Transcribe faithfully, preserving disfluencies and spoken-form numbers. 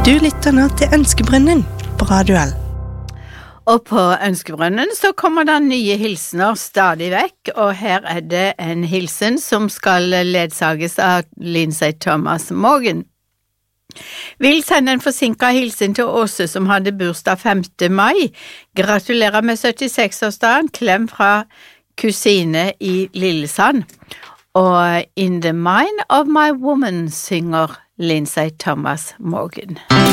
Du lytter nå til Ønskebrønnen på Radio L. Og på Ønskebrønnen så kommer det nye hilsener stadig vekk, og her er det en hilsen som skal ledsages av Lindsay Thomas Morgan. Vil sende en forsinket hilsen til Åse som hadde bursdag femte mai. Gratulerer med syttiseks-årsdagen, klem fra kusine i Lillesand. Og In the Mind of My Woman synger Lindsay Thomas Morgan.